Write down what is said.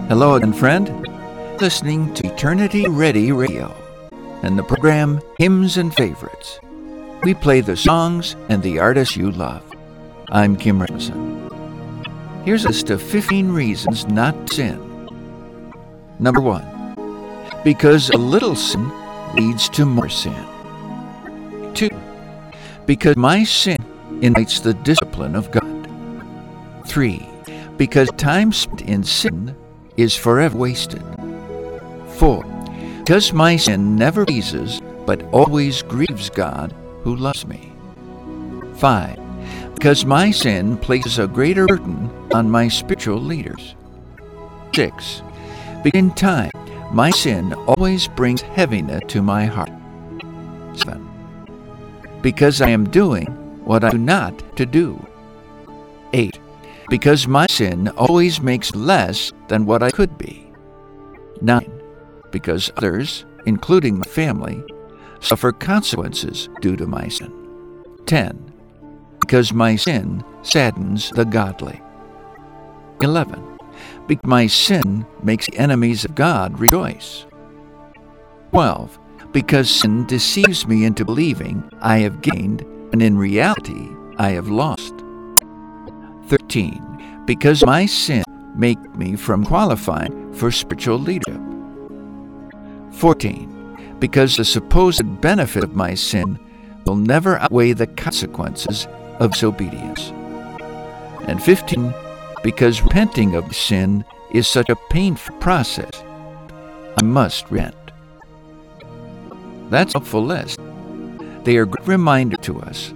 Hello again, friend. Listening to Eternity Ready Radio and the program Hymns and Favorites. We play the songs and the artists you love. I'm Kim Rasmussen. Here's a list of 15 reasons not to sin. Number 1. Because a little sin leads to more sin. 2. Because my sin invites the discipline of God. 3. Because time spent in sin is forever wasted. 4. Because my sin never pleases, but always grieves God who loves me. 5. Because my sin places a greater burden on my spiritual leaders. 6. Because in time, my sin always brings heaviness to my heart. 7. Because I am doing what I do not to do. 8. Because my sin always makes less than what I could be. 9. Because others, including my family, suffer consequences due to my sin. 10. Because my sin saddens the godly. 11. Because my sin makes the enemies of God rejoice. 12. Because sin deceives me into believing I have gained, and in reality I have lost. 13. Because my sin makes me from qualifying for spiritual leadership. 14. Because the supposed benefit of my sin will never outweigh the consequences of disobedience. And 15. Because repenting of sin is such a painful process, I must repent. That's a helpful list. They are a good reminder to us